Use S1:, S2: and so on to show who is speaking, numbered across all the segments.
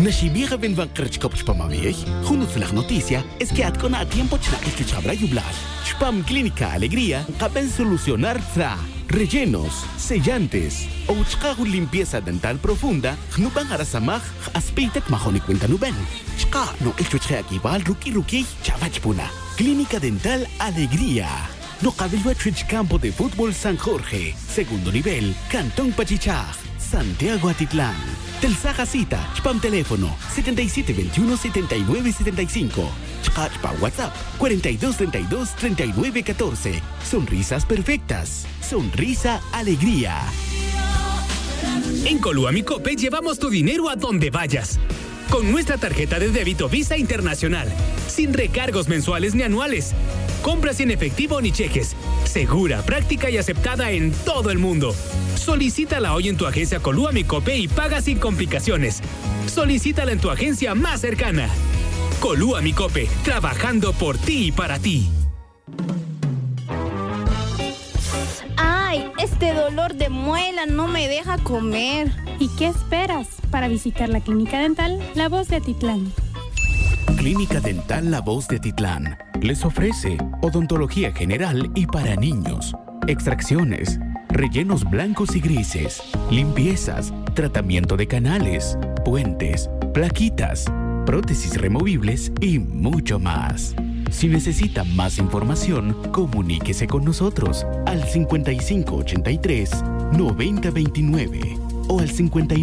S1: Nashibira ben van kerchkop chpamavich, junut la noticia es que atkona a tiempo chna chabra yublar. Chpam Clínica Alegría, caben solucionar tra, rellenos, sellantes, o chkagu limpieza dental profunda, nuban arasamaj, aspeitek mahoni cuenta nuben. Chka no elchuche aquí va ruki chavachpuna. Clínica Dental Alegría. No cabello Campo de Fútbol San Jorge, segundo nivel, Cantón Pachichaj, Santiago Atitlán. Telsaja cita, chpam teléfono 7721-7975. Chpa WhatsApp 4232-3914. Sonrisas perfectas. Sonrisa Alegría.
S2: En Colua Mi Cope llevamos tu dinero a donde vayas. Con nuestra tarjeta de débito Visa Internacional, sin recargos mensuales ni anuales. Compras sin efectivo ni cheques. Segura, práctica y aceptada en todo el mundo. Solicítala hoy en tu agencia Colua Mi Cope y paga sin complicaciones. Solicítala en tu agencia más cercana. Colua Mi Cope, trabajando por ti y para ti.
S3: ¡Ay! Este dolor de muela no me deja comer.
S4: ¿Y qué esperas para visitar la Clínica Dental La Voz de Atitlán?
S1: Clínica Dental La Voz de Atitlán les ofrece odontología general y para niños, extracciones, rellenos blancos y grises, limpiezas, tratamiento de canales, puentes, plaquitas, prótesis removibles y mucho más. Si necesita más información, comuníquese con nosotros al 5583-9029 o al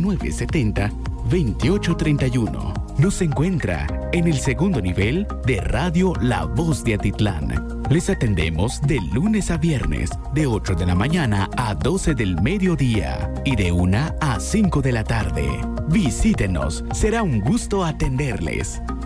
S1: 5970-2831. Nos encuentra en el segundo nivel de Radio La Voz de Atitlán. Les atendemos de lunes a viernes, de 8 de la mañana a 12 del mediodía y de 1 a 5 de la tarde. Visítenos, será un gusto atenderles.